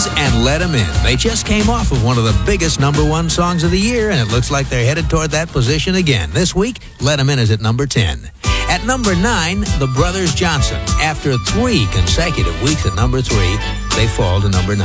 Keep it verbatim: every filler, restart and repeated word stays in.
Breeze and Let 'Em In. They just came off of one of the biggest number one songs of the year, and it looks like they're headed toward that position again. This week, Let 'Em In is at number ten. At number nine, the Brothers Johnson. After three consecutive weeks at number three, they fall to number nine.